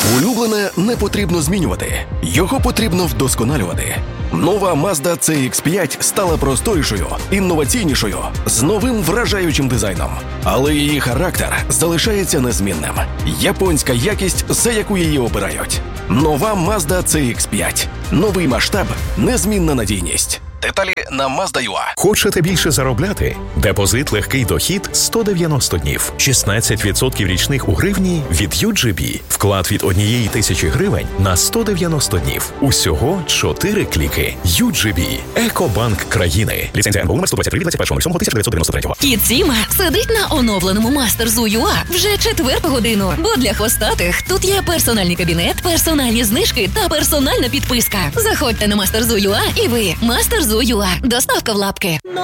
Улюблене не потрібно змінювати. Його потрібно вдосконалювати. Нова Mazda CX-5 стала просторішою, інноваційнішою, з новим вражаючим дизайном. Але її характер залишається незмінним. Японська якість, за яку її обирають. Нова Mazda CX-5. Новий масштаб, незмінна надійність. Деталі на Mazda.ua. Хочете більше заробляти? Депозит легкий дохід 190 днів. 16% річних у гривні від UGB. Вклад від 1 тисячі гривень на 190 днів. Усього 4 кліки. UGB. Екобанк країни. Ліцензія НБУ номер 123 від 21.07.1993. Кіт Сіма сидить на оновленому Master Zoo.ua вже 4-ту годину. Бо для хвостатих тут є персональний кабінет, персональні знижки та персональна підписка. Заходьте на Master Zoo.ua і ви. Master Zoo.ua. Доставка в лапки.